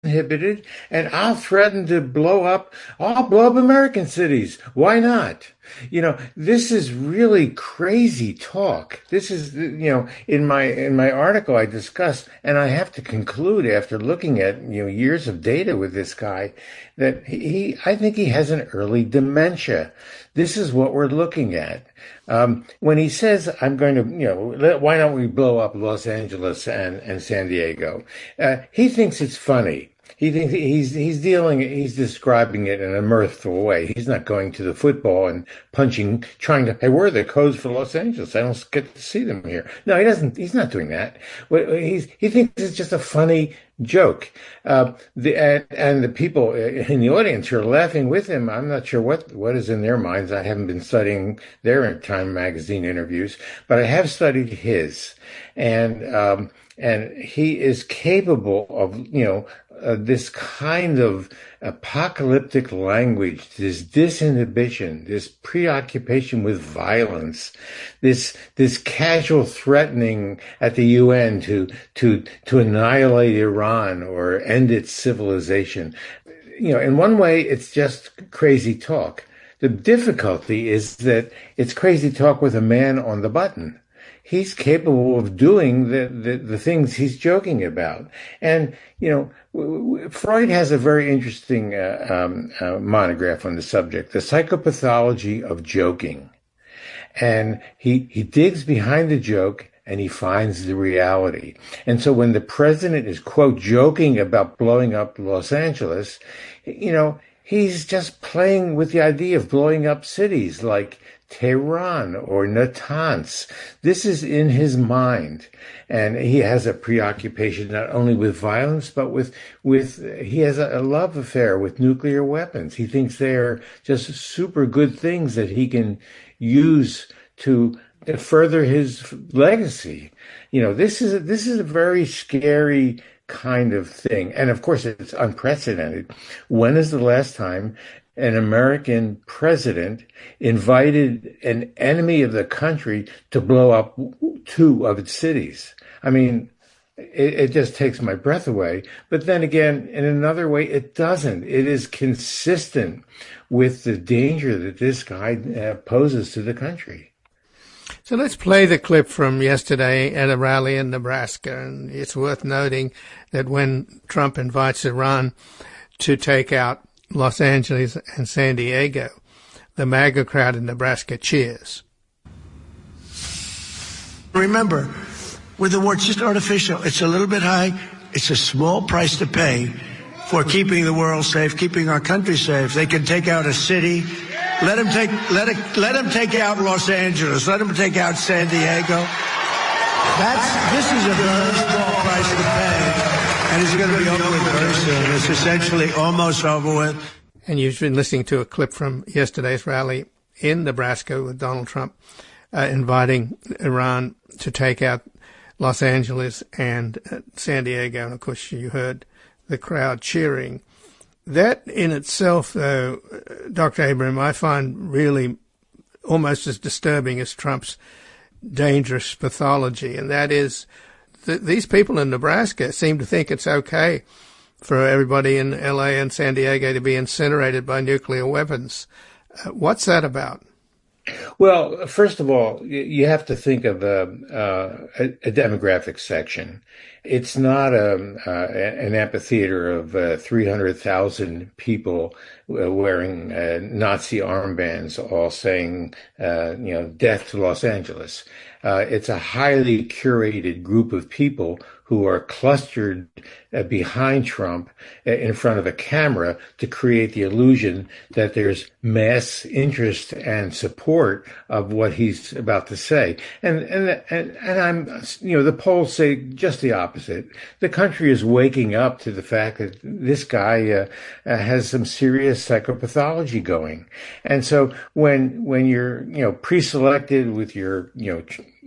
uninhibited, and I'll blow up American cities. Why not? This is really crazy talk. This is, in my article I discussed, and I have to conclude after looking at, years of data with this guy that I think he has an early dementia. This is what we're looking at. When he says, I'm going to, why don't we blow up Los Angeles and San Diego? He thinks it's funny. He thinks he's describing it in a mirthful way. He's not going to the football and hey, where are the codes for Los Angeles? I don't get to see them here. No, he doesn't. He's not doing that. He thinks it's just a funny joke. And the people in the audience who are laughing with him, I'm not sure what is in their minds. I haven't been studying their Time magazine interviews, but I have studied his. And he is capable of, this kind of apocalyptic language, this disinhibition, this preoccupation with violence, this casual threatening at the UN to annihilate Iran or end its civilization. In one way, it's just crazy talk. The difficulty is that it's crazy talk with a man on the button. He's capable of doing the things he's joking about. And, Freud has a very interesting monograph on the subject, the psychopathology of joking. And he digs behind the joke and he finds the reality. And so when the president is, quote, joking about blowing up Los Angeles, he's just playing with the idea of blowing up cities like Tehran or Natanz. This is in his mind. And he has a preoccupation not only with violence, but he has a love affair with nuclear weapons. He thinks they are just super good things that he can use to further his legacy. This is a very scary kind of thing. And of course, it's unprecedented. When is the last time an American president invited an enemy of the country to blow up two of its cities? I mean, it just takes my breath away. But then again, in another way, it doesn't. It is consistent with the danger that this guy poses to the country. So let's play the clip from yesterday at a rally in Nebraska. And it's worth noting that when Trump invites Iran to take out Los Angeles and San Diego, the MAGA crowd in Nebraska cheers. Remember, with the war, it's just artificial. It's a little bit high. It's a small price to pay for keeping the world safe, keeping our country safe. They can take out a city. Let them take out Los Angeles. Let them take out San Diego. This is a very small price to pay. And it's going to be over with very soon. It's essentially almost over with. And you've been listening to a clip from yesterday's rally in Nebraska with Donald Trump inviting Iran to take out Los Angeles and San Diego. And, of course, you heard the crowd cheering. That in itself, though, Dr. Abraham, I find really almost as disturbing as Trump's dangerous pathology, and that is these people in Nebraska seem to think it's okay for everybody in L.A. and San Diego to be incinerated by nuclear weapons. What's that about? Well, first of all, you have to think of a demographic section. It's not an amphitheater of 300,000 people wearing Nazi armbands, all saying, death to Los Angeles. It's a highly curated group of people who are clustered behind Trump in front of a camera to create the illusion that there's mass interest and support of what he's about to say. And I'm, the polls say just the opposite. The country is waking up to the fact that this guy has some serious psychopathology going. And so when you're, pre-selected with your,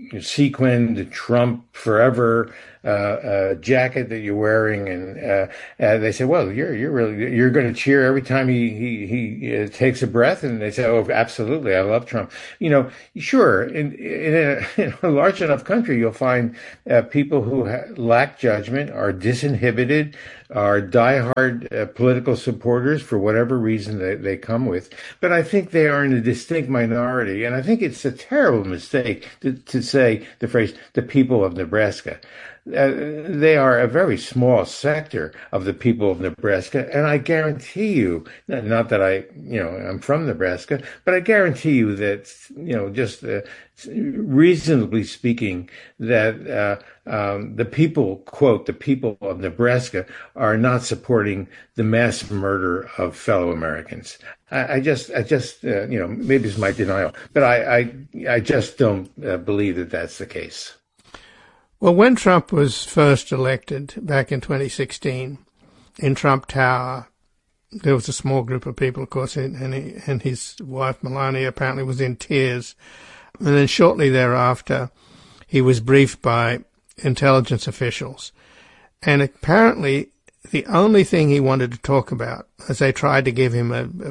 sequined Trump forever jacket that you're wearing, and they say, "Well, you're going to cheer every time he takes a breath," and they say, "Oh, absolutely, I love Trump." Sure, in a large enough country, you'll find people who lack judgment, are disinhibited, are diehard political supporters for whatever reason they come with. But I think they are in a distinct minority, and I think it's a terrible mistake to say the phrase "the people of Nebraska." They are a very small sector of the people of Nebraska, and I guarantee you, not that I'm from Nebraska, but I guarantee you that, just reasonably speaking, that the people, quote, the people of Nebraska are not supporting the mass murder of fellow Americans. I just, maybe it's my denial, but I just don't believe that that's the case. Well, when Trump was first elected back in 2016 in Trump Tower, there was a small group of people, of course, and his wife Melania apparently was in tears. And then shortly thereafter, he was briefed by intelligence officials. And apparently the only thing he wanted to talk about, as they tried to give him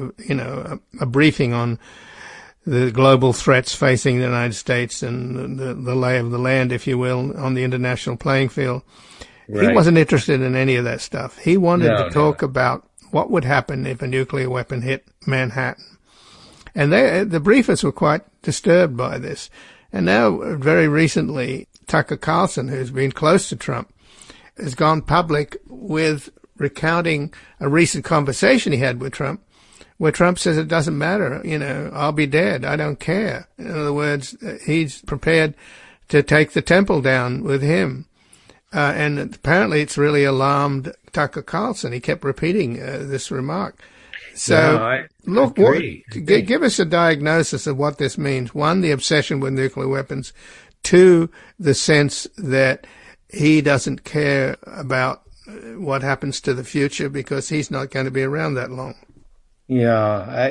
a briefing on the global threats facing the United States and the lay of the land, if you will, on the international playing field. Right. He wasn't interested in any of that stuff. He wanted to talk about what would happen if a nuclear weapon hit Manhattan. And the briefers were quite disturbed by this. And now, very recently, Tucker Carlson, who's been close to Trump, has gone public with recounting a recent conversation he had with Trump, where Trump says it doesn't matter, I'll be dead, I don't care. In other words, he's prepared to take the temple down with him. And apparently it's really alarmed Tucker Carlson. He kept repeating this remark. So, look, give us a diagnosis of what this means. One, the obsession with nuclear weapons. Two, the sense that he doesn't care about what happens to the future because he's not going to be around that long. Yeah,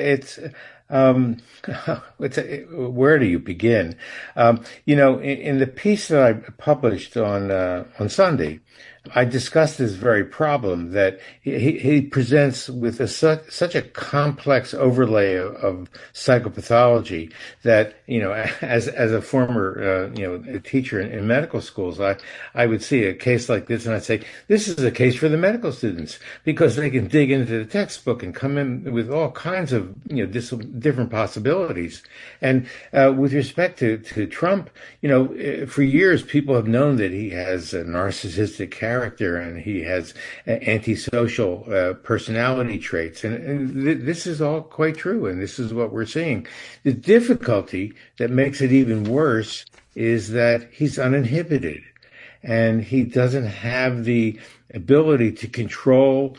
where do you begin? In the piece that I published on Sunday, I discussed this very problem that he presents with such a complex overlay of psychopathology that, as a former, teacher in medical schools, I would see a case like this and I'd say, this is a case for the medical students because they can dig into the textbook and come in with all kinds of, different possibilities. And, with respect to Trump, for years people have known that he has a narcissistic character and he has antisocial personality traits. And this is all quite true, and this is what we're seeing. The difficulty that makes it even worse is that he's uninhibited, and he doesn't have the ability to control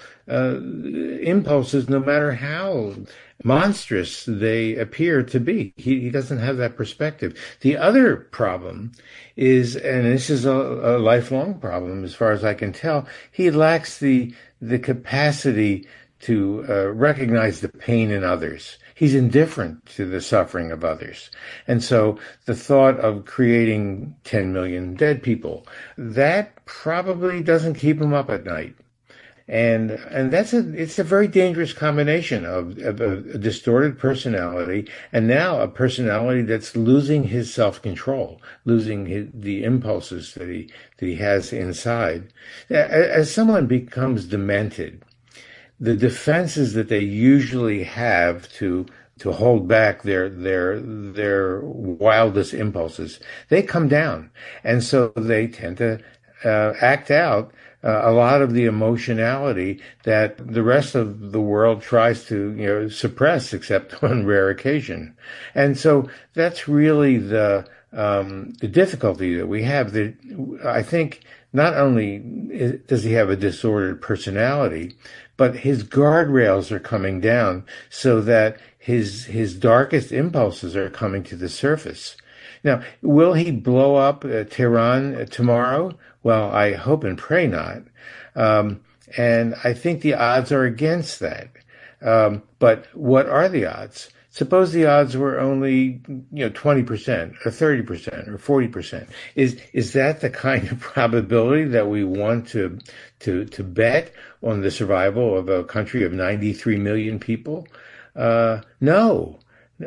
impulses no matter how monstrous they appear to be. He doesn't have that perspective. The other problem is, and this is a lifelong problem as far as I can tell, he lacks the capacity to recognize the pain in others. He's indifferent to the suffering of others. And so the thought of creating 10 million dead people, that probably doesn't keep him up at night. And it's a very dangerous combination of a distorted personality and now a personality that's losing his self-control, losing the impulses that he has inside. As someone becomes demented, the defenses that they usually have to hold back their wildest impulses, they come down. And so they tend to act out a lot of the emotionality that the rest of the world tries to, suppress, except on rare occasion. And so that's really the difficulty that we have. That I think not only does he have a disordered personality, but his guardrails are coming down so that his darkest impulses are coming to the surface. Now, will he blow up Tehran tomorrow? Well, I hope and pray not. And I think the odds are against that. But what are the odds? Suppose the odds were only, 20% or 30% or 40%. Is that the kind of probability that we want to bet on the survival of a country of 93 million people? No.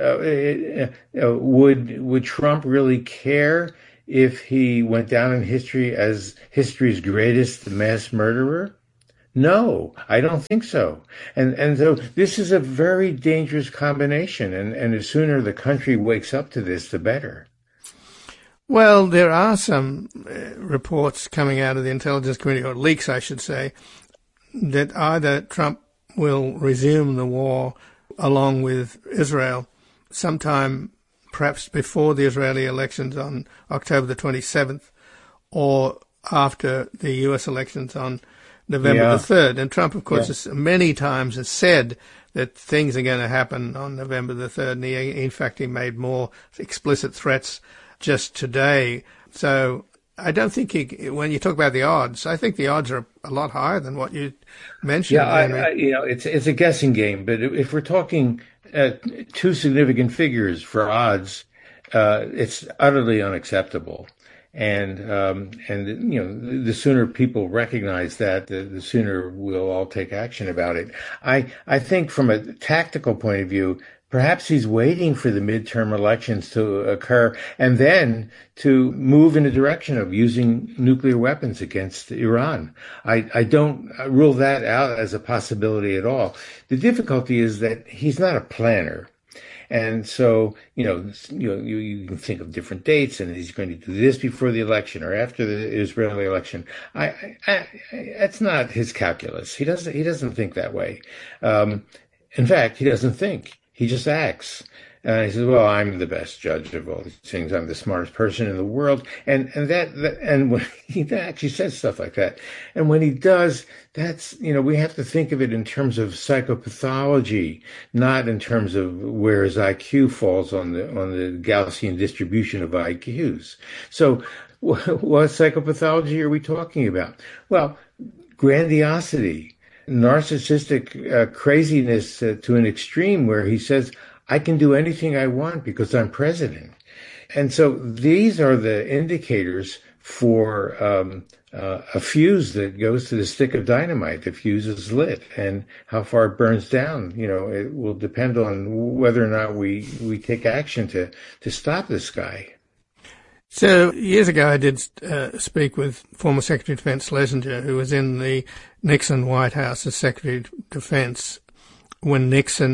Would Trump really care if he went down in history as history's greatest mass murderer? No, I don't think so. And so this is a very dangerous combination. And the sooner the country wakes up to this, the better. Well, there are some reports coming out of the intelligence community, or leaks, I should say, that either Trump will resume the war along with Israel sometime perhaps before the Israeli elections on October the 27th or after the U.S. elections on November the 3rd. And Trump, of course, many times has said that things are going to happen on November the 3rd. And in fact, he made more explicit threats just today. So I don't think when you talk about the odds, I think the odds are a lot higher than what you mentioned. Yeah, it's a guessing game. But if we're talking two significant figures for odds, it's utterly unacceptable. And the sooner people recognize that, the sooner we'll all take action about it. I think from a tactical point of view, perhaps he's waiting for the midterm elections to occur and then to move in the direction of using nuclear weapons against Iran. I don't rule that out as a possibility at all. The difficulty is that he's not a planner. And so, you can think of different dates, and he's going to do this before the election or after the Israeli election. That's not his calculus. He doesn't think that way. In fact, he doesn't think. He just acts. He says, "Well, I'm the best judge of all these things. I'm the smartest person in the world." And when he actually says stuff like that, and when he does, that's, we have to think of it in terms of psychopathology, not in terms of where his IQ falls on the Gaussian distribution of IQs. So, what psychopathology are we talking about? Well, grandiosity, narcissistic craziness to an extreme where he says, I can do anything I want because I'm president. And so these are the indicators for a fuse that goes to the stick of dynamite. The fuse is lit, and how far it burns down, it will depend on whether or not we take action to stop this guy. So years ago, I did speak with former Secretary of Defense Schlesinger, who was in the Nixon White House as Secretary of Defense when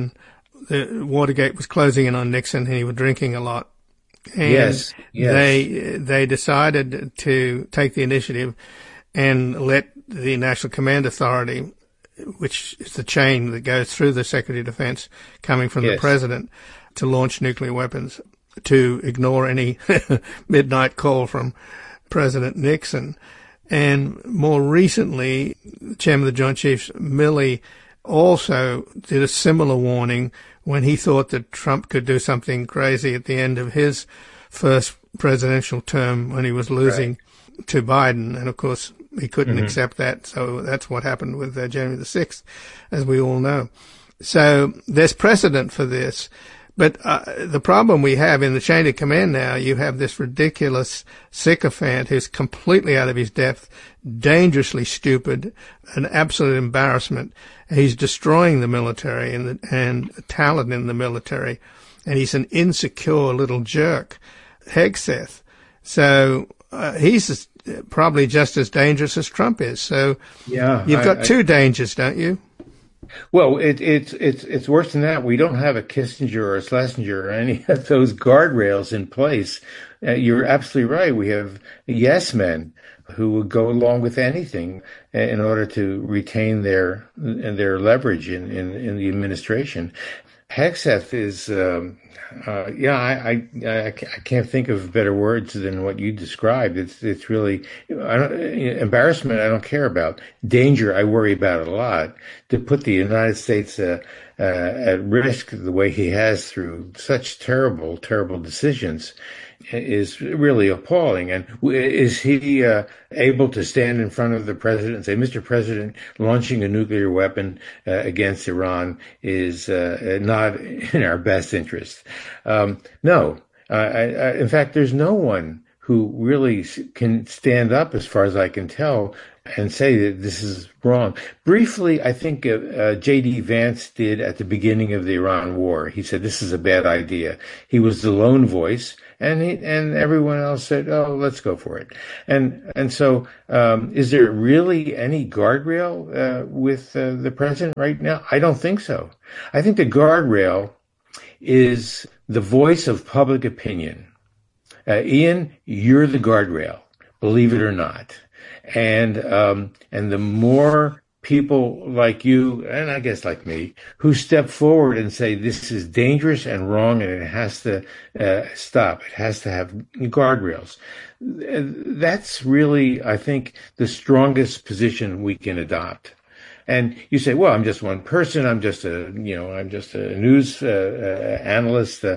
the Watergate was closing in on Nixon, and he was drinking a lot. And yes. They decided to take the initiative and let the National Command Authority, which is the chain that goes through the Secretary of Defense coming from the President, to launch nuclear weapons, to ignore any midnight call from President Nixon. And more recently, Chairman of the Joint Chiefs, Milley, also did a similar warning when he thought that Trump could do something crazy at the end of his first presidential term when he was losing to Biden. And of course, he couldn't accept that. So that's what happened with January the 6th, as we all know. So there's precedent for this. But the problem we have in the chain of command now, you have this ridiculous sycophant who's completely out of his depth, dangerously stupid, an absolute embarrassment. He's destroying the military and talent in the military, and he's an insecure little jerk, Hegseth. So he's probably just as dangerous as Trump is. So you've got two dangers, don't you? Well, it's worse than that. We don't have a Kissinger or a Schlesinger or any of those guardrails in place. You're absolutely right. We have yes men who would go along with anything in order to retain their leverage in the administration. Hegseth is, I can't think of better words than what you described. It's really embarrassment. I don't care about. Danger, I worry about a lot. To put the United States at risk the way he has through such terrible, terrible decisions, is really appalling. And is he able to stand in front of the president and say, Mr. President, launching a nuclear weapon against Iran is not in our best interest? No. In fact, there's no one who really can stand up, as far as I can tell, and say that this is wrong. Briefly, I think J.D. Vance did at the beginning of the Iran war. He said this is a bad idea. He was the lone voice, and everyone else said, "Oh, let's go for it." And so, is there really any guardrail with the president right now? I don't think so. I think the guardrail is the voice of public opinion. Ian, you're the guardrail, believe it or not. And the more people like you, and I guess like me, who step forward and say this is dangerous and wrong and it has to stop, it has to have guardrails. That's really, I think, the strongest position we can adopt. And you say, well, I'm just one person. I'm just a news analyst. Or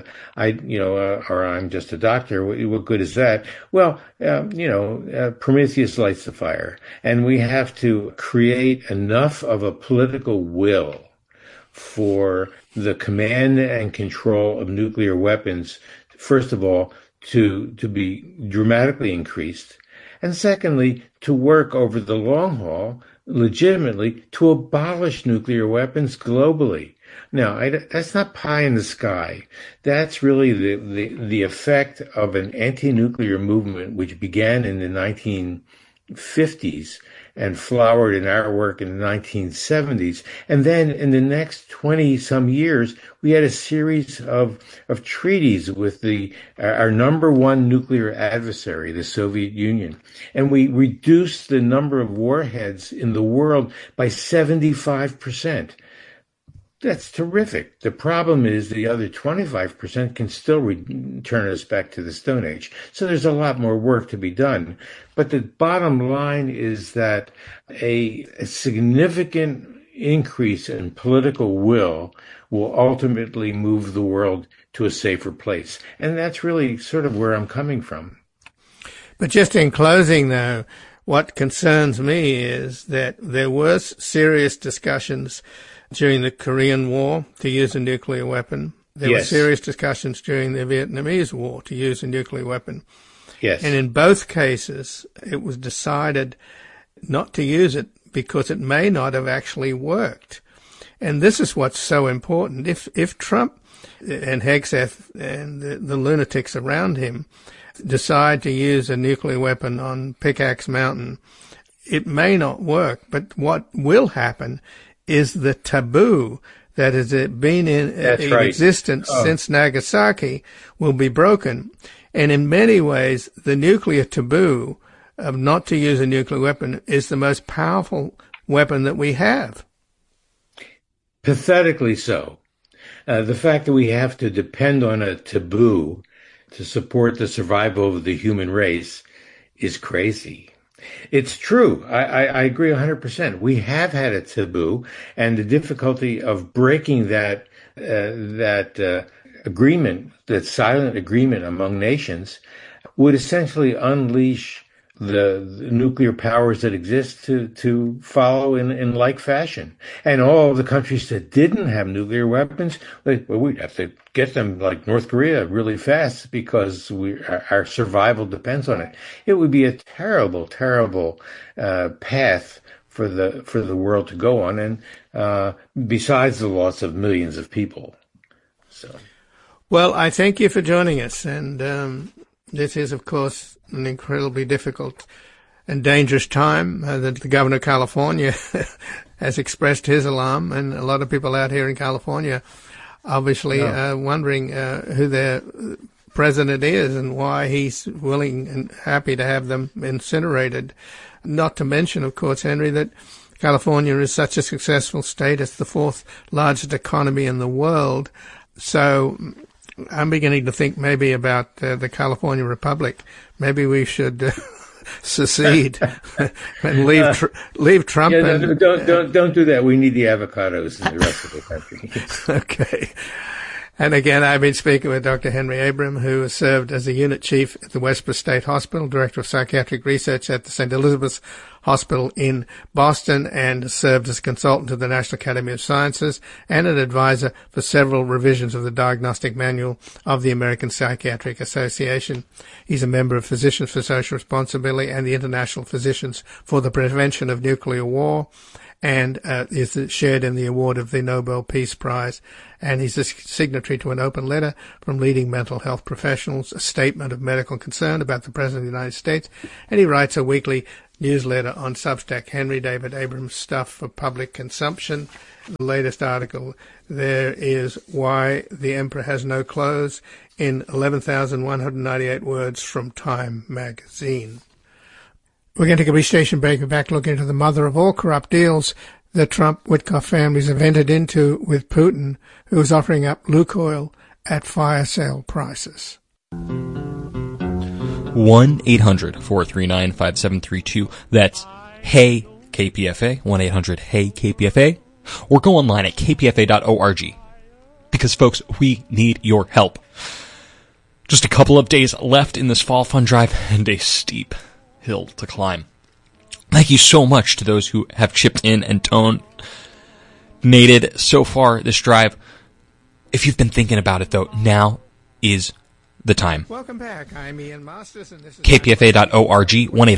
I'm just a doctor. What good is that? Well, Prometheus lights the fire, and we have to create enough of a political will for the command and control of nuclear weapons, first of all, to be dramatically increased, and secondly, to work over the long haul legitimately to abolish nuclear weapons globally. Now, that's not pie in the sky. That's really the effect of an anti-nuclear movement which began in the 1950s and flowered in our work in the 1970s. And then in the next 20-some years, we had a series of treaties with our number one nuclear adversary, the Soviet Union. And we reduced the number of warheads in the world by 75%. That's terrific. The problem is the other 25% can still return us back to the Stone Age. So there's a lot more work to be done. But the bottom line is that a significant increase in political will ultimately move the world to a safer place. And that's really sort of where I'm coming from. But just in closing, though, what concerns me is that there was serious discussions during the Korean War to use a nuclear weapon. There were serious discussions during the Vietnamese War to use a nuclear weapon. Yes. And in both cases, it was decided not to use it because it may not have actually worked. And this is what's so important. If Trump and Hegseth and the lunatics around him decide to use a nuclear weapon on Pickaxe Mountain, it may not work. But what will happen is the taboo that has been in existence since Nagasaki will be broken. And in many ways, the nuclear taboo of not to use a nuclear weapon is the most powerful weapon that we have. Pathetically so. The fact that we have to depend on a taboo to support the survival of the human race is crazy. It's true. I agree 100%. We have had a taboo, and the difficulty of breaking that agreement, that silent agreement among nations, would essentially unleash the nuclear powers that exist to follow in like fashion. And all of the countries that didn't have nuclear weapons, we'd have to get them, like North Korea, really fast because our survival depends on it. It would be a terrible, terrible path for the world to go on, and besides the loss of millions of people. So, well, I thank you for joining us, and this is, of course, an incredibly difficult and dangerous time that the governor of California has expressed his alarm, and a lot of people out here in California obviously wondering who their president is and why he's willing and happy to have them incinerated. Not to mention, of course, Henry, that California is such a successful state. It's the fourth largest economy in the world. So I'm beginning to think maybe about the California Republic. Maybe we should secede and leave Trump. Yeah, don't do that. We need the avocados in the rest of the country. Okay. And again, I've been speaking with Dr. Henry Abraham, who has served as a unit chief at the Westborough State Hospital, director of psychiatric research at the St. Elizabeth's Hospital in Boston, and served as a consultant to the National Academy of Sciences and an advisor for several revisions of the Diagnostic Manual of the American Psychiatric Association. He's a member of Physicians for Social Responsibility and the International Physicians for the Prevention of Nuclear War, and is shared in the award of the Nobel Peace Prize. And he's a signatory to an open letter from leading mental health professionals, a statement of medical concern about the President of the United States, and he writes a weekly newsletter on Substack, Henry David Abrams Stuff for Public Consumption. The latest article there is Why the Emperor Has No Clothes in 11,198 words from Time magazine. We're going to take a brief station break. We're back looking into the mother of all corrupt deals the Trump-Witkoff families have entered into with Putin, who is offering up Lukoil at fire sale prices. 1-800-439-5732. That's Hey KPFA, 1-800-HEY-KPFA, or go online at kpfa.org. Because, folks, we need your help. Just a couple of days left in this fall fund drive and a steep hill to climb. Thank you so much to those who have chipped in and donated so far this drive. If you've been thinking about it, though, now is the time. Welcome back. I'm Ian Masters, and this is kpfa.org,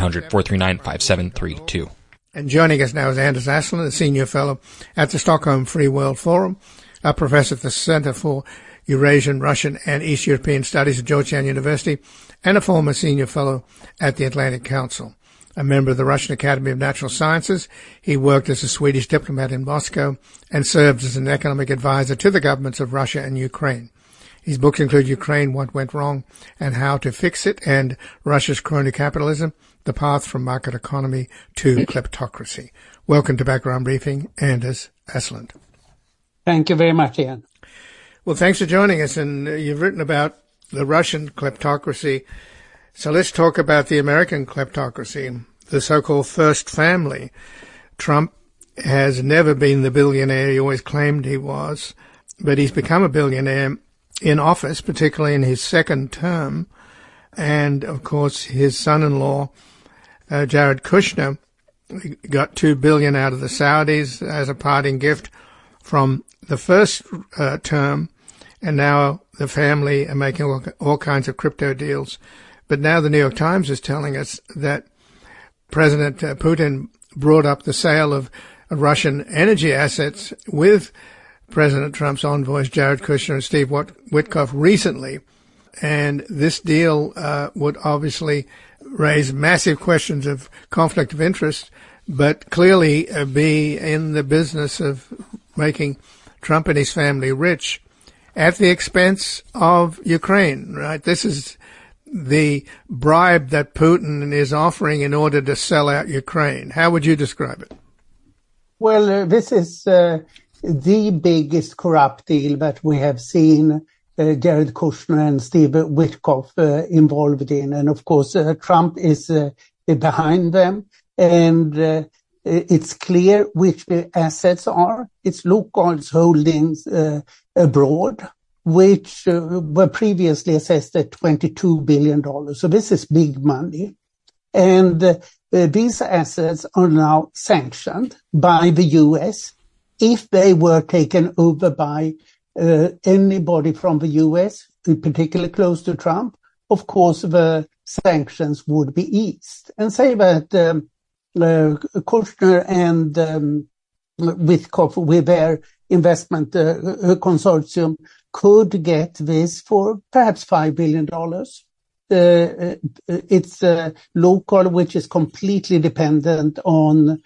1-800-439-5732. And joining us now is Anders Aslund, a senior fellow at the Stockholm Free World Forum, a professor at the Center for Eurasian, Russian, and East European Studies at Georgetown University, and a former senior fellow at the Atlantic Council. A member of the Russian Academy of Natural Sciences, he worked as a Swedish diplomat in Moscow and served as an economic advisor to the governments of Russia and Ukraine. His books include Ukraine, What Went Wrong and How to Fix It, and Russia's Crony Capitalism, The Path from Market Economy to Kleptocracy. Welcome to Background Briefing, Anders Aslund. Thank you very much, Ian. Well, thanks for joining us. And you've written about the Russian kleptocracy. So let's talk about the American kleptocracy, the so-called First Family. Trump has never been the billionaire he always claimed he was, but he's become a billionaire in office, particularly in his second term. And, of course, his son-in-law, Jared Kushner, got $2 billion out of the Saudis as a parting gift from the first term, and now the family are making all kinds of crypto deals. But now the New York Times is telling us that President Putin brought up the sale of Russian energy assets with President Trump's envoys, Jared Kushner and Steve Witkoff, recently. And this deal would obviously raise massive questions of conflict of interest, but clearly be in the business of making Trump and his family rich at the expense of Ukraine, right? This is the bribe that Putin is offering in order to sell out Ukraine. How would you describe it? Well, this is the biggest corrupt deal that we have seen Jared Kushner and Steve Witkoff involved in. And of course, Trump is behind them. And it's clear which the assets are. It's Lukoil's holdings abroad, which were previously assessed at $22 billion. So this is big money. And these assets are now sanctioned by the U.S. If they were taken over by anybody from the U.S., particularly close to Trump, of course, the sanctions would be eased. And say that Kushner and Witkoff, with their investment consortium, could get this for perhaps $5 billion. It's Lukoil, which is completely dependent on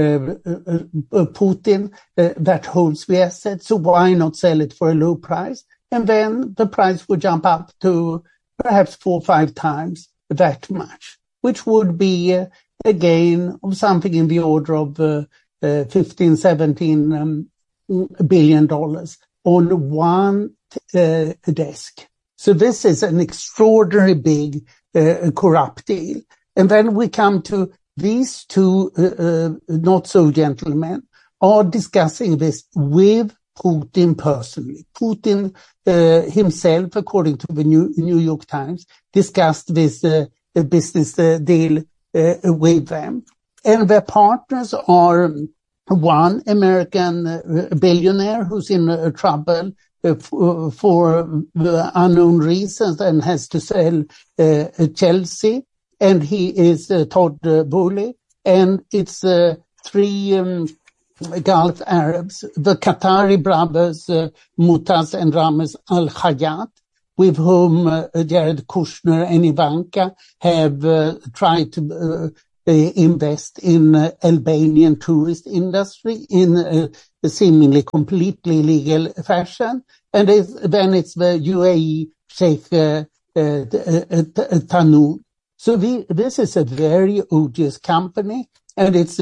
Putin, that holds the assets. So why not sell it for a low price? And then the price would jump up to perhaps 4 or 5 times that much, which would be a gain of something in the order of $15-17 billion on one desk. So this is an extraordinary big corrupt deal. And then we come to these two not so gentlemen are discussing this with Putin personally. Putin himself, according to the New York Times, discussed this business deal with them. And their partners are one American billionaire who's in trouble for unknown reasons and has to sell Chelsea, and he is Todd Boehly, and it's three Gulf Arabs, the Qatari brothers Mutaz and Ramiz Al Hayat, with whom Jared Kushner and Ivanka have tried to invest in Albanian tourist industry in a seemingly completely legal fashion. And then it's the UAE Sheikh Tanoon. So this is a very odious company, and it's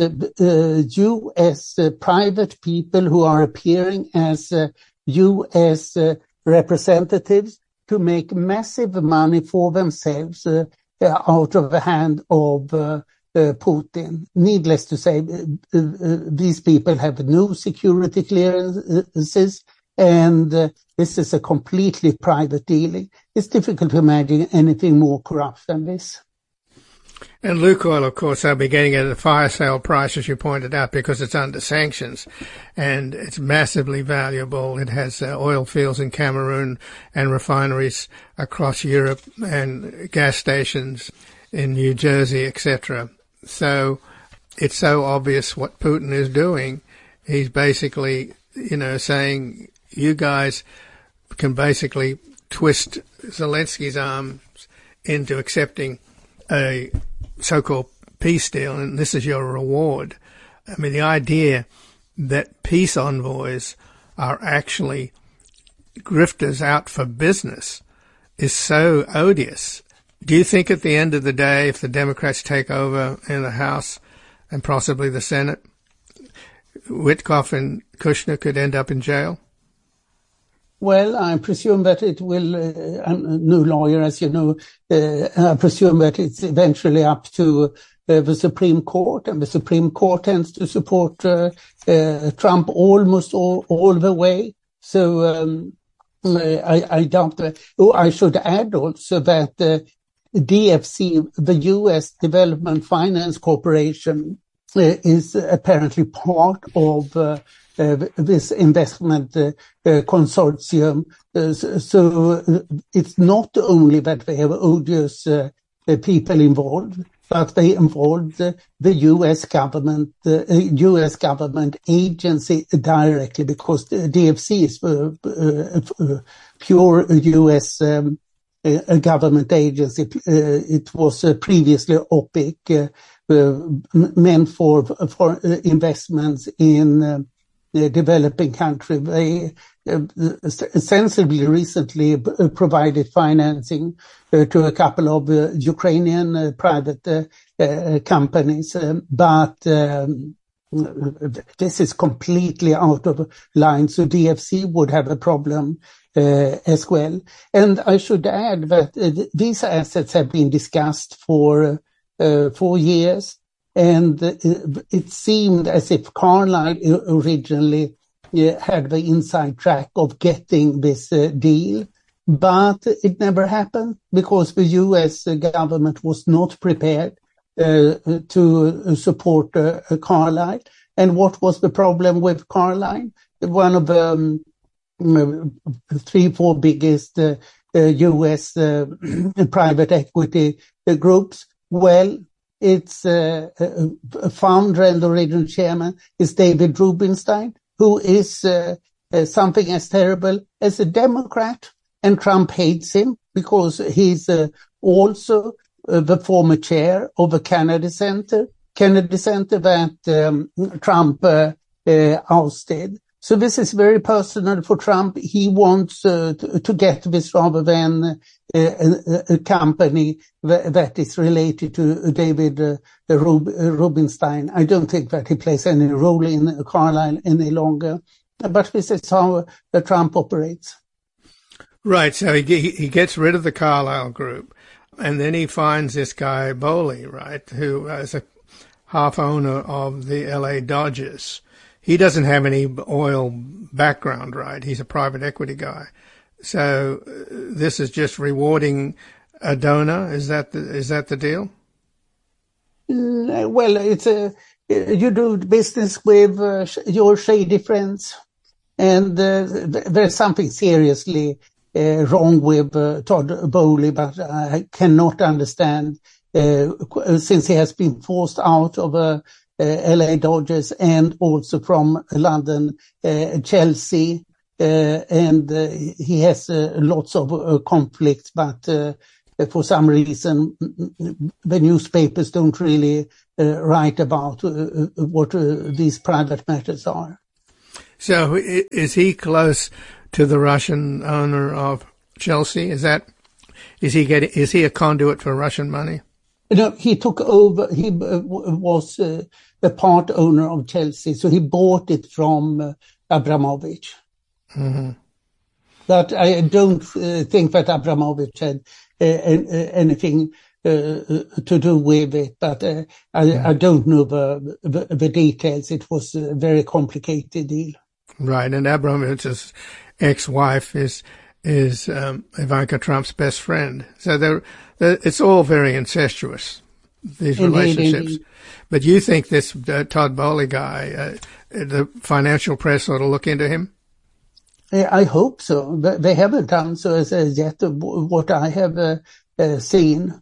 U.S. Private people who are appearing as U.S. representatives to make massive money for themselves out of the hand of Putin. Needless to say, these people have no security clearances, and this is a completely private dealing. It's difficult to imagine anything more corrupt than this. And Lukoil, of course, they'll be getting it at a fire sale price, as you pointed out, because it's under sanctions, and it's massively valuable. It has oil fields in Cameroon and refineries across Europe and gas stations in New Jersey, etc. So it's so obvious what Putin is doing. He's basically, saying you guys can basically twist Zelensky's arms into accepting a so-called peace deal, and this is your reward. I mean, the idea that peace envoys are actually grifters out for business is so odious. Do you think at the end of the day, if the Democrats take over in the House and possibly the Senate, Witkoff and Kushner could end up in jail? Well, I presume that it will, I'm no lawyer, as you know, I presume that it's eventually up to the Supreme Court, and the Supreme Court tends to support Trump almost all the way. So I doubt that. Oh, I should add also that DFC, the U.S. Development Finance Corporation, is apparently part of this investment consortium. So it's not only that they have odious people involved, but they involved the U.S. government, U.S. government agency directly, because the DFC is pure U.S. government agency. It was previously OPIC, meant for investments in developing country. They sensibly recently provided financing to a couple of Ukrainian private companies, but this is completely out of line. So DFC would have a problem as well. And I should add that these assets have been discussed for 4 years. And it seemed as if Carlyle originally had the inside track of getting this deal, but it never happened because the U.S. government was not prepared to support Carlyle. And what was the problem with Carlyle? One of the 3-4 biggest U.S. private equity groups. Well, its founder and original chairman is David Rubenstein, who is something as terrible as a Democrat, and Trump hates him because he's also the former chair of the Kennedy Center that Trump ousted. So this is very personal for Trump. He wants to get this rather than a company that is related to David Rubenstein. I don't think that he plays any role in Carlyle any longer. But this is how Trump operates. Right. So he gets rid of the Carlyle Group, and then he finds this guy Boehly, right, who is a half owner of the LA Dodgers. He doesn't have any oil background, right? He's a private equity guy. So this is just rewarding a donor. Is that the deal? Well, it's you do business with your shady friends, and there's something seriously wrong with Todd Bowley, but I cannot understand since he has been forced out of LA Dodgers and also from London, Chelsea, and he has lots of conflicts, but for some reason the newspapers don't really write about what these private matters are. So is he close to the Russian owner of Chelsea? Is he a conduit for Russian money? No, he took over. He was a part owner of Chelsea, so he bought it from Abramovich. Mm-hmm. But I don't think that Abramovich had anything to do with it. But I don't know the details. It was a very complicated deal. Right, and Abramovich's ex-wife is Ivanka Trump's best friend. So it's all very incestuous, these relationships. Indeed. But you think this Todd Bowley guy, the financial press ought to look into him? I hope so. They haven't done so as yet. What I have seen,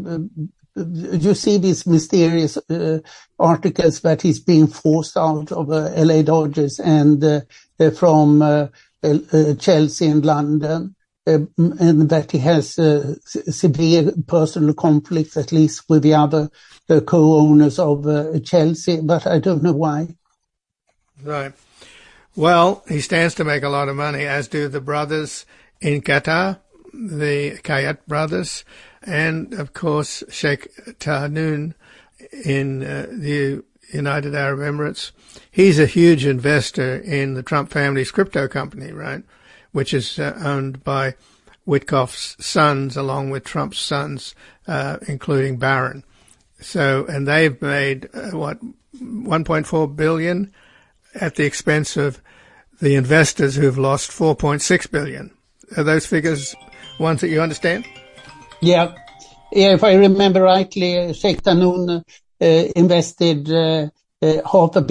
you see these mysterious articles that he's being forced out of LA Dodgers and from Chelsea and London, and that he has severe personal conflicts, at least with the other co-owners of Chelsea, but I don't know why. Right. Well, he stands to make a lot of money, as do the brothers in Qatar, the Kayat brothers, and, of course, Sheikh Tahnoon in the United Arab Emirates. He's a huge investor in the Trump family's crypto company, right, which is owned by Witkoff's sons, along with Trump's sons, including Barron. So, and they've made, $1.4 billion at the expense of the investors who've lost $4.6 billion. Are those figures ones that you understand? Yeah. If I remember rightly, Sheikh Tahnoon invested $500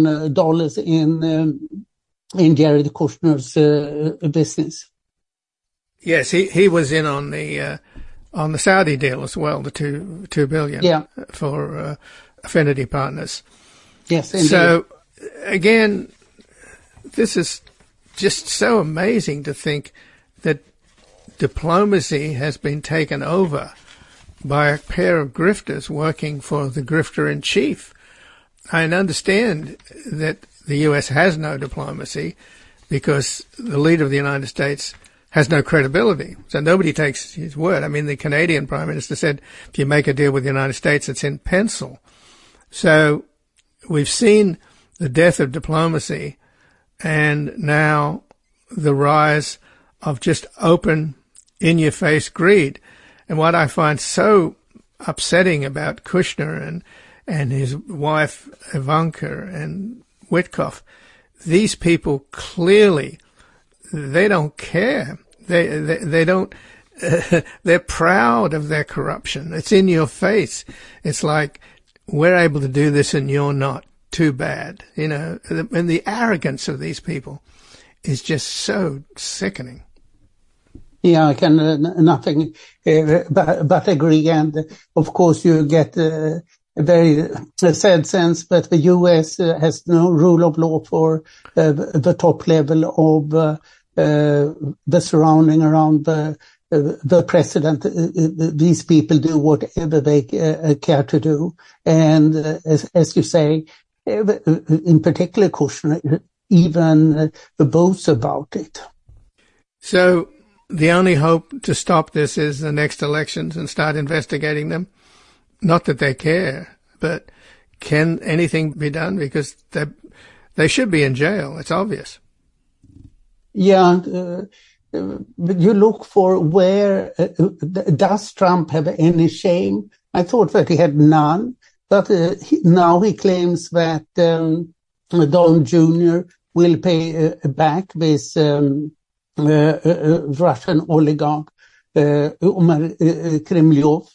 million in Jared Kushner's business. Yes, he was in on the Saudi deal as well, the $2 billion for Affinity Partners. Yes, indeed. So again, this is just so amazing to think that diplomacy has been taken over by a pair of grifters working for the grifter-in-chief. I understand that the U.S. has no diplomacy because the leader of the United States has no credibility. So nobody takes his word. I mean, the Canadian Prime Minister said, if you make a deal with the United States, it's in pencil. So we've seen the death of diplomacy and now the rise of just open, in-your-face greed. And what I find so upsetting about Kushner and his wife Ivanka and Witkoff, these people clearly, they don't care. They don't, they're proud of their corruption. It's in your face. It's like, we're able to do this and you're not. Too bad. You know, and the arrogance of these people is just so sickening. Yeah, I can nothing but agree. And of course, you get a very sad sense that the U.S. has no rule of law for the top level of the surrounding around the president. These people do whatever they care to do, and as you say, in particular, Kushner even boasts about it. So the only hope to stop this is the next elections and start investigating them. Not that they care, but can anything be done? Because they should be in jail. It's obvious. Yeah, but you look for where does Trump have any shame? I thought that he had none. But now he claims that Don Jr. will pay back this Russian oligarch Umar Kremlov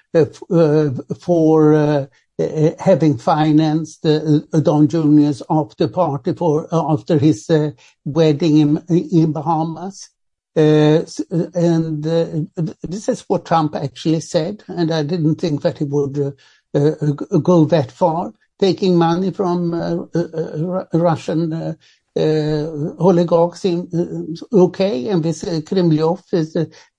for having financed Don Jr.'s after party after his wedding in Bahamas. And this is what Trump actually said, and I didn't think that he would go that far, taking money from Russian oligarchs. Okay, and this Kremlov is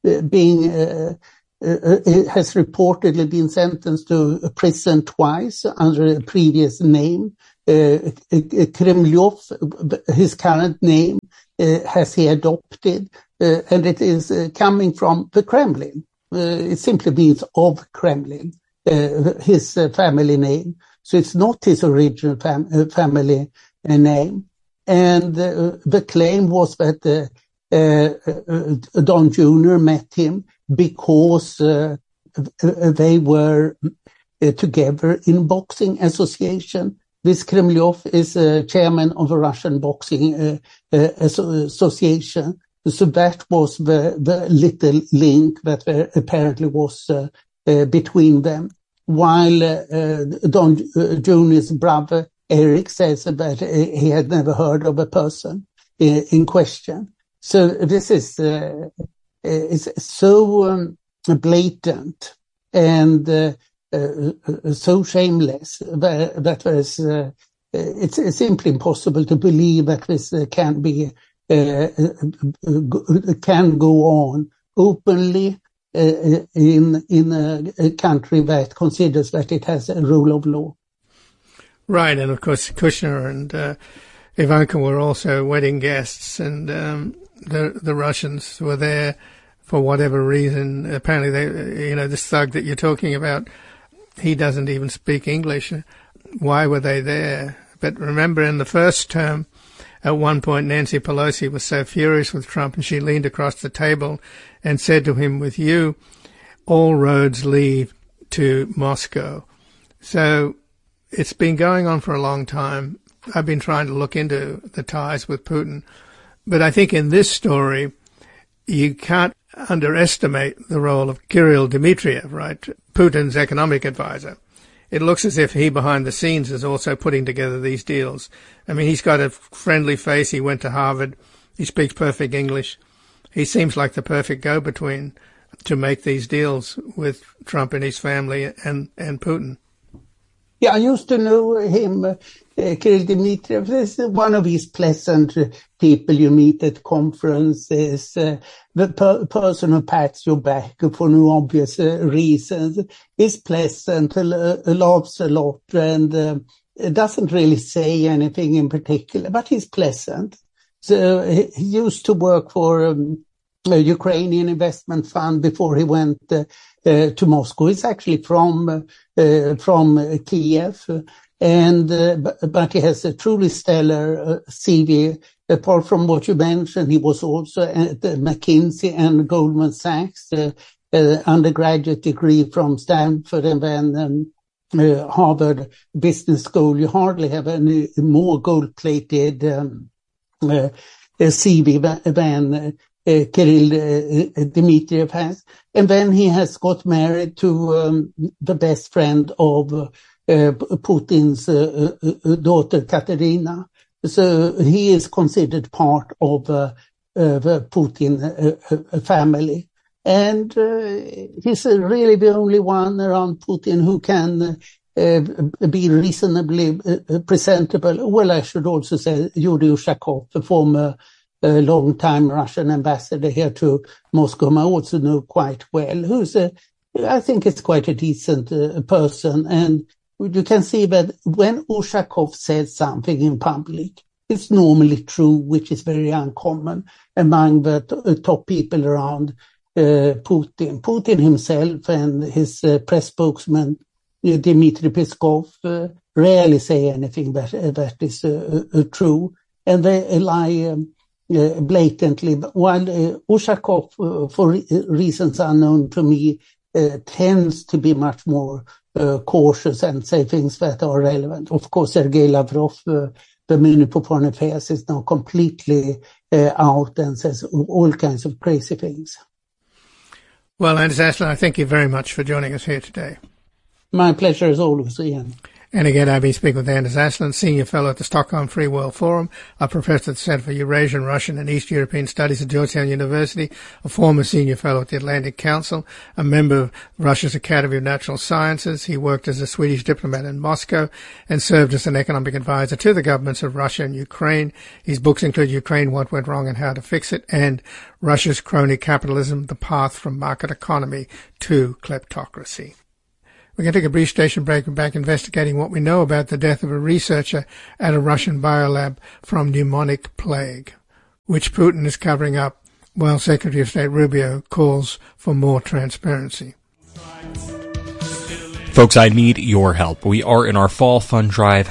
has reportedly been sentenced to prison twice under a previous name. Kremlov, his current name, has he adopted, and it is coming from the Kremlin. It simply means of Kremlin, his family name. So it's not his original family name. And the claim was that Don Jr. met him because they were together in boxing association. This Kremlov is chairman of a Russian boxing association. So that was the little link that apparently was between them. While Don Jr.'s brother, Eric, says that he had never heard of a person in question. So this is so blatant and so shameless that it's simply impossible to believe that this can go on openly in a country that considers that it has a rule of law. Right, and of course Kushner and Ivanka were also wedding guests, and the Russians were there for whatever reason. Apparently, this thug that you're talking about, he doesn't even speak English. Why were they there? But remember, in the first term, at one point, Nancy Pelosi was so furious with Trump, and she leaned across the table and said to him, "With you, all roads lead to Moscow." So it's been going on for a long time. I've been trying to look into the ties with Putin. But I think in this story, you can't underestimate the role of Kirill Dmitriev, right? Putin's economic advisor. It looks as if he behind the scenes is also putting together these deals. I mean, he's got a friendly face. He went to Harvard. He speaks perfect English. He seems like the perfect go-between to make these deals with Trump and his family and Putin. Yeah, I used to know him, Kirill Dmitriev. This is one of these pleasant people you meet at conferences, the person who pats your back for no obvious reasons. He's pleasant, laughs a lot, and doesn't really say anything in particular, but he's pleasant. So he used to work for a Ukrainian investment fund before he went to Moscow. He's actually from Kiev, and but he has a truly stellar CV. Apart from what you mentioned, he was also at McKinsey and Goldman Sachs, undergraduate degree from Stanford, and then Harvard Business School. You hardly have any more gold-plated CV than Kirill Dmitriev has. And then he has got married to the best friend of Putin's daughter, Katerina. So he is considered part of the Putin family. And he's really the only one around Putin who can be reasonably presentable. Well, I should also say Yuri Ushakov, the former long-time Russian ambassador here to Moscow, I also know quite well, who's I think is quite a decent person. And you can see that when Ushakov says something in public, it's normally true, which is very uncommon among the top people around Putin. Putin himself and his press spokesman, Dmitry Peskov, rarely say anything that is true, and they lie blatantly. While Ushakov, for reasons unknown to me, tends to be much more cautious and say things that are relevant. Of course, Sergei Lavrov, the Ministry for Foreign Affairs is now completely out and says all kinds of crazy things. Well, Anders Aslund, I thank you very much for joining us here today. My pleasure as always, Ian. And again, I've been speaking with Anders Aslund, Senior Fellow at the Stockholm Free World Forum, a Professor at the Center for Eurasian, Russian and East European Studies at Georgetown University, a former Senior Fellow at the Atlantic Council, a member of Russia's Academy of Natural Sciences. He worked as a Swedish diplomat in Moscow and served as an economic advisor to the governments of Russia and Ukraine. His books include Ukraine, What Went Wrong and How to Fix It, and Russia's Crony Capitalism, The Path from Market Economy to Kleptocracy. We're going to take a brief station break and back investigating what we know about the death of a researcher at a Russian biolab from pneumonic plague, which Putin is covering up while Secretary of State Rubio calls for more transparency. Folks, I need your help. We are in our fall fund drive,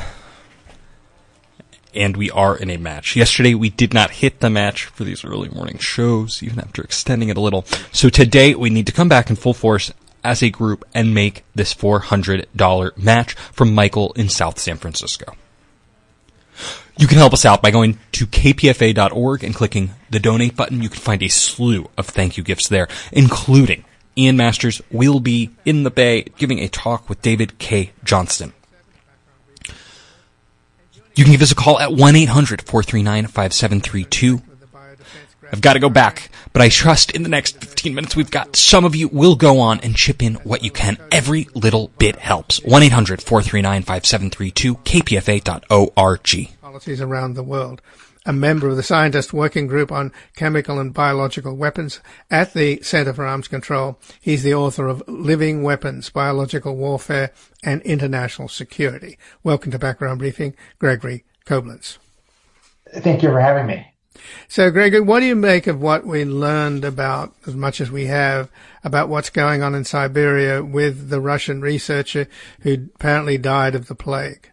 and we are in a match. Yesterday, we did not hit the match for these early morning shows, even after extending it a little. So today, we need to come back in full force as a group and make this $400 match from Michael in South San Francisco. You can help us out by going to kpfa.org and clicking the donate button. You can find a slew of thank you gifts there, including Ian Masters will be in the Bay giving a talk with David K. Johnston. You can give us a call at 1-800-439-5732. I've got to go back, but I trust in the next 15 minutes we've got some of you will go on and chip in what you can. Every little bit helps. 1-800-439-5732, kpfa.org. Policies around the world. A member of the Scientist Working Group on Chemical and Biological Weapons at the Center for Arms Control. He's the author of Living Weapons, Biological Warfare and International Security. Welcome to Background Briefing, Gregory Koblenz. Thank you for having me. So, Gregory, what do you make of what we learned about, as much as we have, about what's going on in Siberia with the Russian researcher who apparently died of the plague?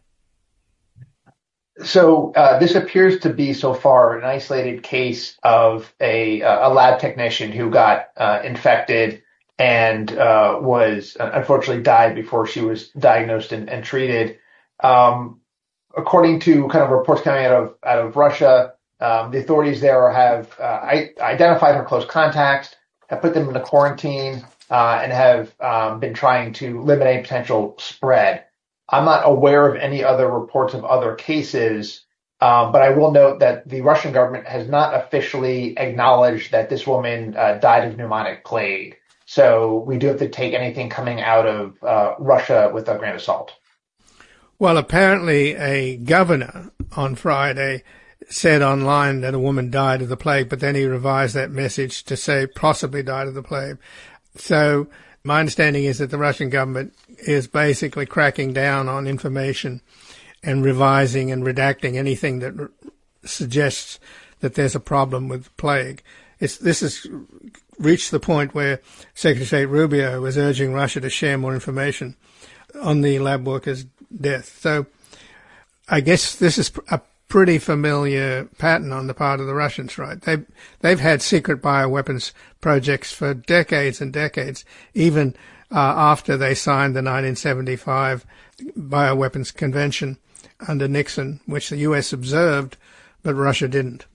So this appears to be so far an isolated case of a lab technician who got infected and was unfortunately died before she was diagnosed and treated. According to kind of reports coming out of Russia, the authorities there have identified her close contacts, have put them into quarantine, and have been trying to limit any potential spread. I'm not aware of any other reports of other cases, but I will note that the Russian government has not officially acknowledged that this woman died of pneumonic plague. So we do have to take anything coming out of Russia with a grain of salt. Well, apparently a governor on Friday said online that a woman died of the plague, but then he revised that message to say possibly died of the plague. So my understanding is that the Russian government is basically cracking down on information and revising and redacting anything that suggests that there's a problem with plague. This has reached the point where Secretary of State Rubio was urging Russia to share more information on the lab worker's death. So I guess this is a pretty familiar pattern on the part of the Russians, right? They've had secret bioweapons projects for decades and decades, even after they signed the 1975 Bioweapons Convention under Nixon, which the U.S. observed, but Russia didn't.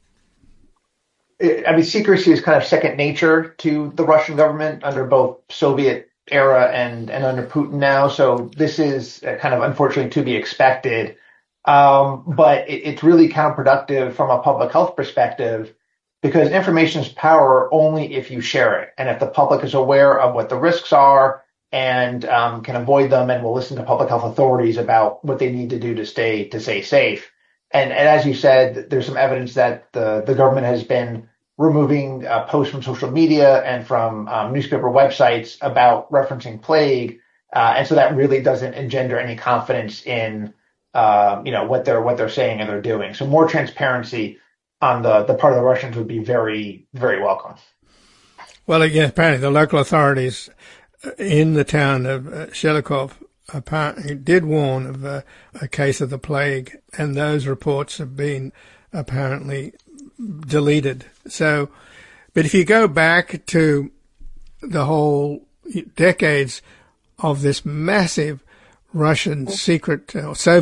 I mean, secrecy is kind of second nature to the Russian government under both Soviet era and under Putin now. So this is kind of unfortunately to be expected. But it's really counterproductive from a public health perspective because information is power only if you share it. And if the public is aware of what the risks are and can avoid them and will listen to public health authorities about what they need to do to stay safe. And as you said, there's some evidence that the government has been removing posts from social media and from newspaper websites about referencing plague. And so that really doesn't engender any confidence in what they're saying and they're doing. So more transparency on the part of the Russians would be very, very welcome. Well, again, apparently the local authorities in the town of Shelikov apparently did warn of a case of the plague, and those reports have been apparently deleted. So, but if you go back to the whole decades of this massive Russian secret or Soviet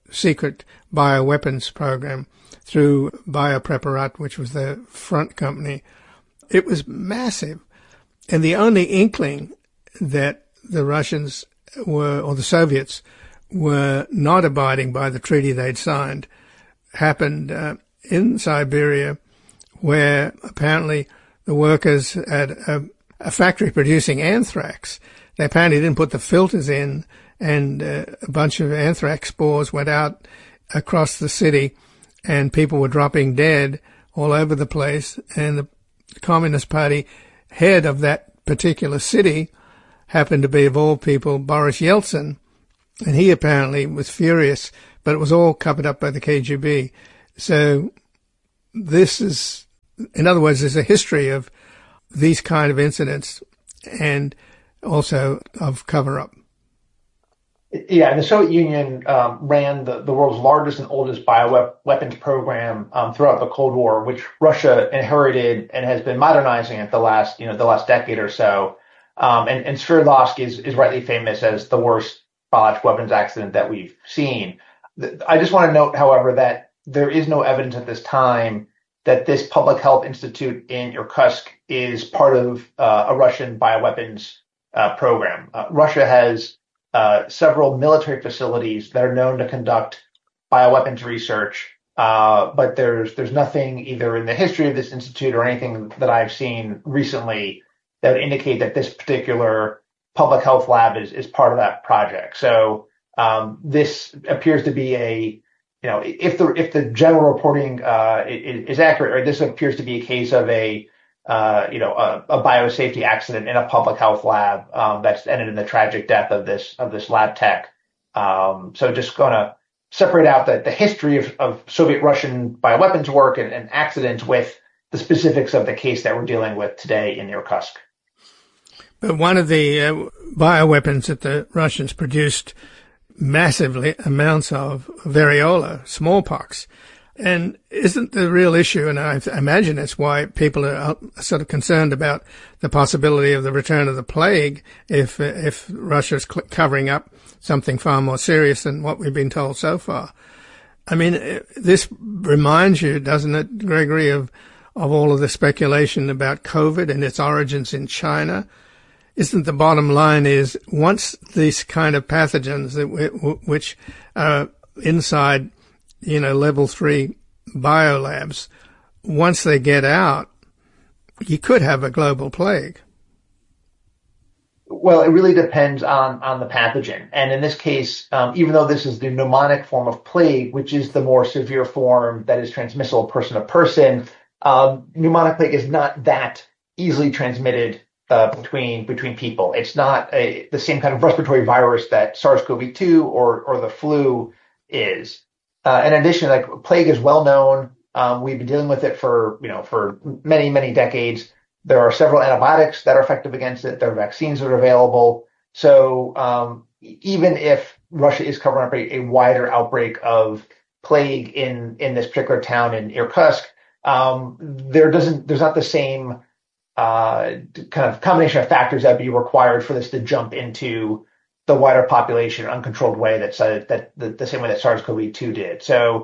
secret bioweapons program through Biopreparat, which was their front company. It was massive. And the only inkling that the Russians were, or the Soviets, were not abiding by the treaty they'd signed happened in Siberia, where apparently the workers at a factory producing anthrax, they apparently didn't put the filters in, and a bunch of anthrax spores went out across the city, and people were dropping dead all over the place. And the Communist Party head of that particular city happened to be, of all people, Boris Yeltsin, and he apparently was furious, but it was all covered up by the KGB. So this is, in other words, there's a history of these kind of incidents and also of cover-up. Yeah, the Soviet Union ran the world's largest and oldest bioweapons program throughout the Cold War, which Russia inherited and has been modernizing it the last decade or so. And Sverdlovsk is rightly famous as the worst biological weapons accident that we've seen. I just want to note, however, that there is no evidence at this time that this public health institute in Irkutsk is part of a Russian bioweapons program. Russia has several military facilities that are known to conduct bioweapons research, but there's nothing either in the history of this institute or anything that I've seen recently that would indicate that this particular public health lab is part of that project. So this appears to be if the general reporting is accurate, or this appears to be a case of a biosafety accident in a public health lab that's ended in the tragic death of this lab tech. So just going to separate out the history of Soviet Russian bioweapons work and accidents with the specifics of the case that we're dealing with today in Irkutsk. But one of the bioweapons that the Russians produced massively amounts of variola, smallpox. And isn't the real issue, and I imagine that's why people are sort of concerned about the possibility of the return of the plague if Russia's covering up something far more serious than what we've been told so far. I mean, this reminds you, doesn't it, Gregory, of all of the speculation about COVID and its origins in China? Isn't the bottom line is once these kind of pathogens which are inside, level 3 biolabs, once they get out, you could have a global plague. Well, it really depends on the pathogen. And in this case, even though this is the pneumonic form of plague, which is the more severe form that is transmissible person to person, pneumonic plague is not that easily transmitted between people. It's not the same kind of respiratory virus that SARS-CoV-2 or the flu is. In addition, plague is well known. We've been dealing with it for many, many decades. There are several antibiotics that are effective against it. There are vaccines that are available. So even if Russia is covering up a wider outbreak of plague in this particular town in Irkutsk, there's not the same kind of combination of factors that would be required for this to jump into the wider population in an uncontrolled way that the same way that SARS-CoV-2 did. So,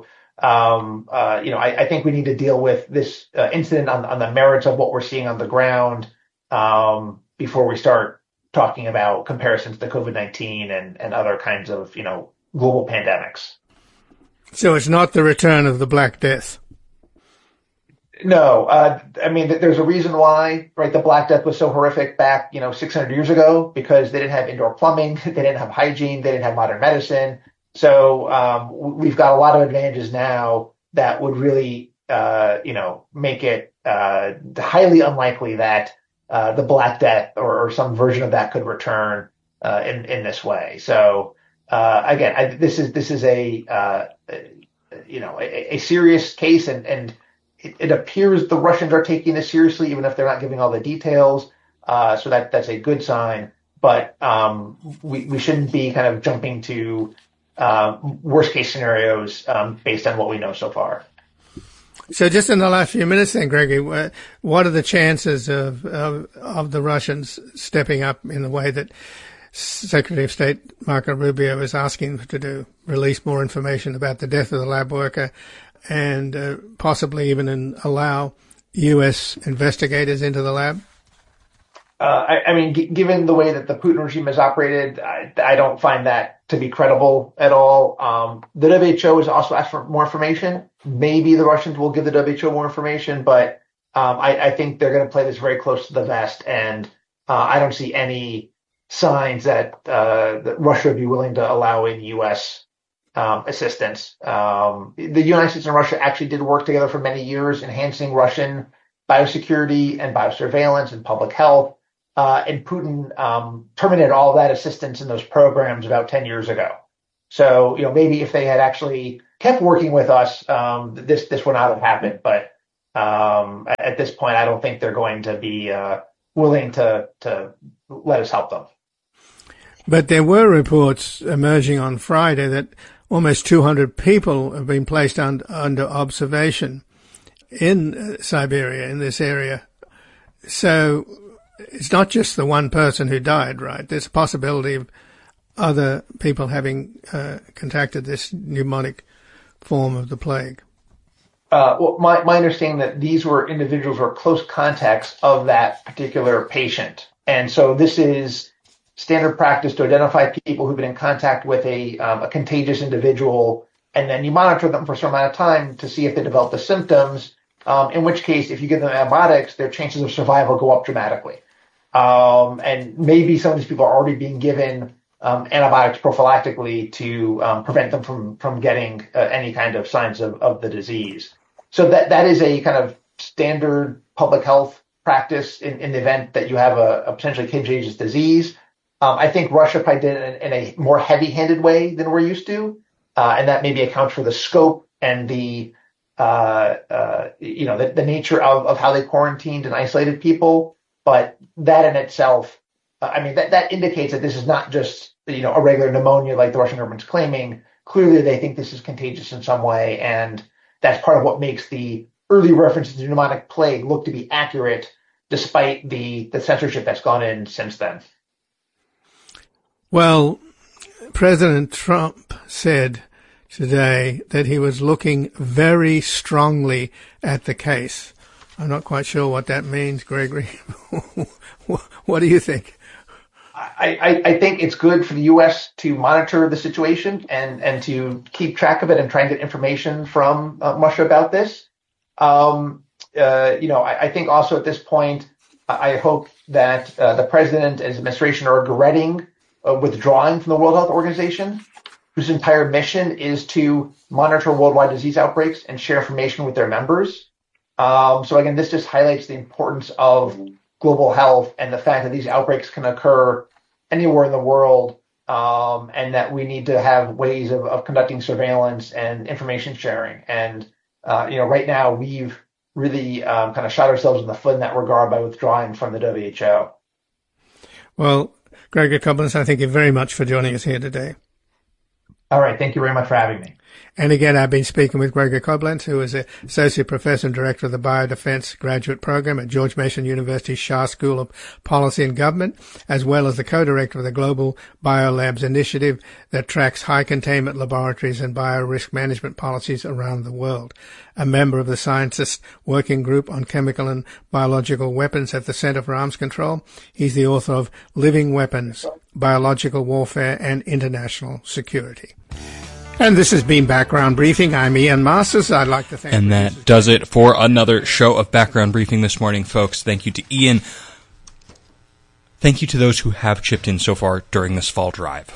I think we need to deal with this incident on the merits of what we're seeing on the ground before we start talking about comparisons to COVID-19 and other kinds of, global pandemics. So it's not the return of the Black Death. No, there's a reason why, right? The Black Death was so horrific back, 600 years ago, because they didn't have indoor plumbing, they didn't have hygiene, they didn't have modern medicine. So, we've got a lot of advantages now that would really, make it, highly unlikely that, the Black Death or some version of that could return, in this way. So, again, this is a serious case and it appears the Russians are taking this seriously, even if they're not giving all the details. So that's a good sign. But we shouldn't be kind of jumping to worst case scenarios based on what we know so far. So just in the last few minutes then, Gregory, what are the chances of the Russians stepping up in the way that Secretary of State Marco Rubio is asking to do, release more information about the death of the lab worker and possibly even allow U.S. investigators into the lab? I mean, given the way that the Putin regime has operated, I don't find that to be credible at all. The WHO has also asked for more information. Maybe the Russians will give the WHO more information, but I think they're going to play this very close to the vest, and I don't see any signs that Russia would be willing to allow in U.S. assistance. The United States and Russia actually did work together for many years, enhancing Russian biosecurity and biosurveillance and public health. And Putin terminated all that assistance in those programs about 10 years ago. So, maybe if they had actually kept working with us, this would not have happened. But at this point, I don't think they're going to be willing to let us help them. But there were reports emerging on Friday that almost 200 people have been placed under observation in Siberia, in this area. So it's not just the one person who died, right? There's a possibility of other people having contracted this pneumonic form of the plague. Well, my understanding that these were individuals who were close contacts of that particular patient. And so this is standard practice to identify people who've been in contact with a contagious individual, and then you monitor them for a certain amount of time to see if they develop the symptoms, in which case, if you give them antibiotics, their chances of survival go up dramatically. And maybe some of these people are already being given antibiotics prophylactically to prevent them from getting any kind of signs of the disease. So that is a kind of standard public health practice in the event that you have a potentially contagious disease. I think Russia probably did it in a more heavy-handed way than we're used to, and that maybe accounts for the scope and the nature of how they quarantined and isolated people. But that in itself, that indicates that this is not just a regular pneumonia like the Russian government's claiming. Clearly, they think this is contagious in some way, and that's part of what makes the early references to pneumonic plague look to be accurate, despite the censorship that's gone in since then. Well, President Trump said today that he was looking very strongly at the case. I'm not quite sure what that means, Gregory. What do you think? I think it's good for the U.S. to monitor the situation and to keep track of it and try and get information from Russia about this. I think also at this point, I hope that the president and his administration are regretting withdrawing from the World Health Organization, whose entire mission is to monitor worldwide disease outbreaks and share information with their members. So again, this just highlights the importance of global health and the fact that these outbreaks can occur anywhere in the world, and that we need to have ways of conducting surveillance and information sharing. And, right now we've really kind of shot ourselves in the foot in that regard by withdrawing from the WHO. Well, Gregor Koblenz, I thank you very much for joining us here today. All right. Thank you very much for having me. And again, I've been speaking with Gregor Koblenz, who is an Associate Professor and Director of the Biodefense Graduate Program at George Mason University's Shah School of Policy and Government, as well as the Co-Director of the Global Biolabs Initiative that tracks high containment laboratories and biorisk management policies around the world. A member of the Scientists Working Group on Chemical and Biological Weapons at the Center for Arms Control, he's the author of Living Weapons, Biological Warfare and International Security. And this has been Background Briefing. I'm Ian Masters. I'd like to thank And that does it for another show of Background Briefing this morning, folks. Thank you to Ian. Thank you to those who have chipped in so far during this fall drive.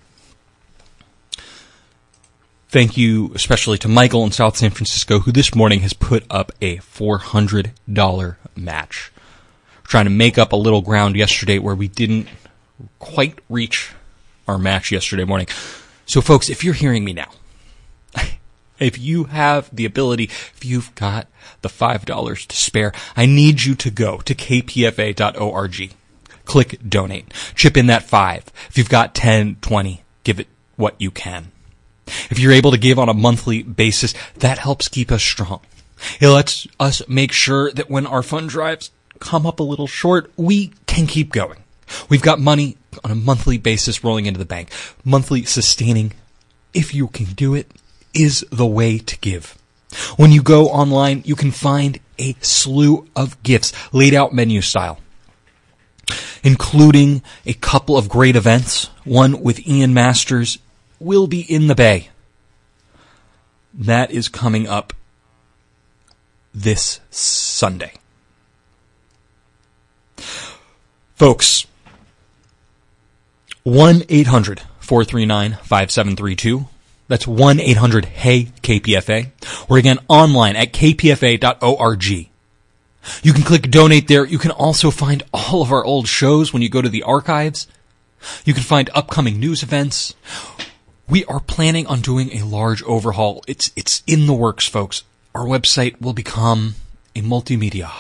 Thank you especially to Michael in South San Francisco, who this morning has put up a $400 match. We're trying to make up a little ground yesterday where we didn't quite reach our match yesterday morning. So, folks, if you're hearing me now, if you have the ability, if you've got the $5 to spare, I need you to go to kpfa.org. Click Donate. Chip in that $5. If you've got 10, 20, give it what you can. If you're able to give on a monthly basis, that helps keep us strong. It lets us make sure that when our fund drives come up a little short, we can keep going. We've got money on a monthly basis rolling into the bank. Monthly sustaining, if you can do it, is the way to give. When you go online, you can find a slew of gifts laid out menu style, including a couple of great events. One with Ian Masters will be in the Bay. That is coming up this Sunday. Folks, 1-800-439-5732. That's 1-800-HEY-KPFA. Or again, online at kpfa.org. You can click donate there. You can also find all of our old shows when you go to the archives. You can find upcoming news events. We are planning on doing a large overhaul. It's in the works, folks. Our website will become a multimedia hub.